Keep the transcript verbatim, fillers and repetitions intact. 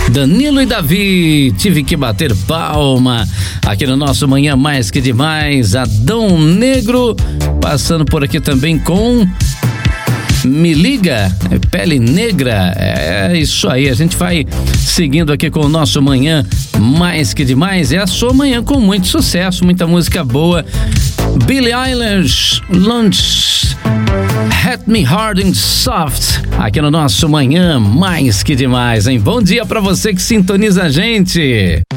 Danilo e Davi, tive que bater palma aqui no nosso Manhã Mais Que Demais. Adão Negro passando por aqui também com Me Liga, Pele Negra. É isso aí, a gente vai seguindo aqui com o nosso Manhã Mais Que Demais. É a sua manhã com muito sucesso, muita música boa. Billie Eilish, Lunch, Hit Me Hard and Soft, aqui no nosso Manhã Mais Que Demais, hein? Bom dia pra você que sintoniza a gente.